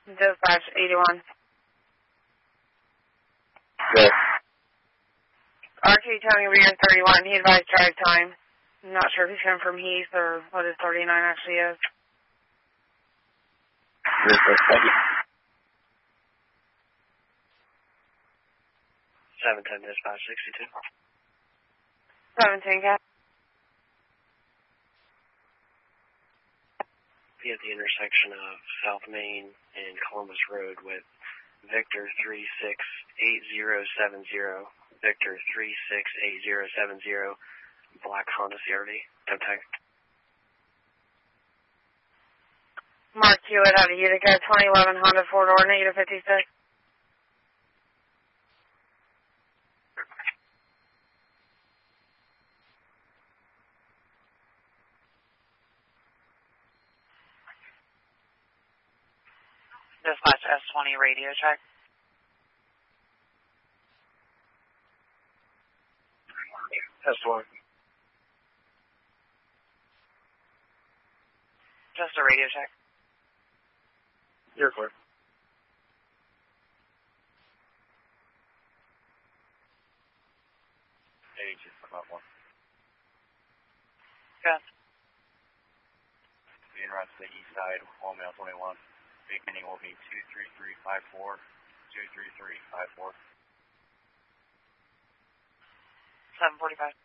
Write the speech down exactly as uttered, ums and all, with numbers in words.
Dispatch eighty-one. Yes. R Q telling me you're thirty-one. He advised drive time. I'm not sure if he's coming from Heath or what his thirty-nine actually is. Yes, sir. Thank you. seven ten dispatch sixty-two. seventeen, Cap. Be at the intersection of South Main and Columbus Road with Victor three six eight zero seven zero. Victor three six eight zero seven zero. Black Honda C R V. Tech. Mark Hewitt out of Utica, twenty eleven Honda four-door, negative fifty-six. Dispatch S twenty radio check. S one. Just a radio check. You're clear. eighty-two for about one. Good. Being route to the east side, Wall Mail twenty-one. Beginning will be two three three five four, two three three five four. seven forty-five.